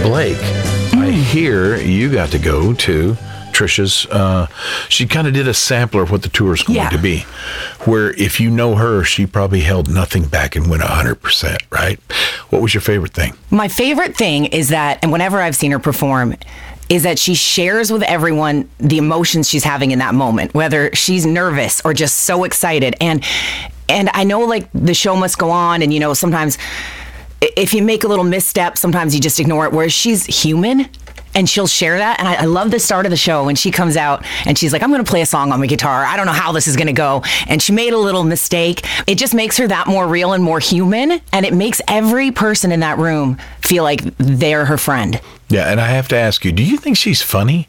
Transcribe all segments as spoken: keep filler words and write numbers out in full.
Blake, mm. I hear you got to go to Trisha's, uh, she kind of did a sampler of what the tour is going yeah. to be, where if you know her, she probably held nothing back and went one hundred percent, right? What was your favorite thing? My favorite thing is that, and whenever I've seen her perform, is that she shares with everyone the emotions she's having in that moment, whether she's nervous or just so excited. And and I know, like, the show must go on, and, you know, sometimes if you make a little misstep, sometimes you just ignore it, whereas she's human. And she'll share that. And I, I love the start of the show when she comes out and she's like, I'm going to play a song on my guitar. I don't know how this is going to go. And she made a little mistake. It just makes her that more real and more human. And it makes every person in that room feel like they're her friend. Yeah. And I have to ask you, do you think she's funny?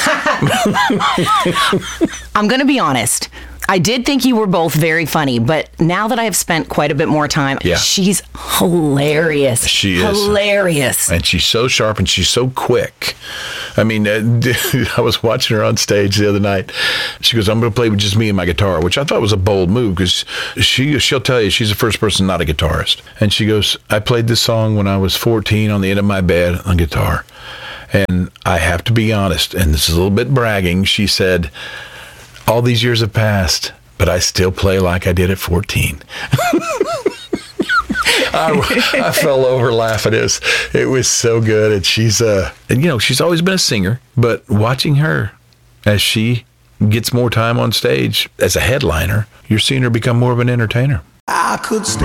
I'm going to be honest. I did think you were both very funny, but now that I have spent quite a bit more time, yeah. she's hilarious. She is. Hilarious. And she's so sharp and she's so quick. I mean, uh, I was watching her on stage the other night. She goes, I'm going to play with just me and my guitar, which I thought was a bold move because she, she'll tell you she's the first person not a guitarist. And she goes, I played this song when I was fourteen on the end of my bed on guitar. And I have to be honest, and this is a little bit bragging, she said, all these years have passed, but I still play like I did at fourteen. I, I fell over laughing. It was, it was so good. And she's, uh, and, you know, she's always been a singer, but watching her as she gets more time on stage as a headliner, you're seeing her become more of an entertainer. I could stay